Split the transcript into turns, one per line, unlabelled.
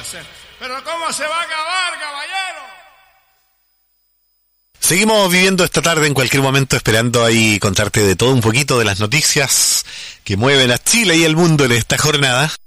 hacer. Pero ¿cómo se va a acabar, caballero?
Seguimos viviendo esta tarde, en cualquier momento esperando ahí contarte de todo un poquito de las noticias que mueven a Chile y el mundo en esta jornada.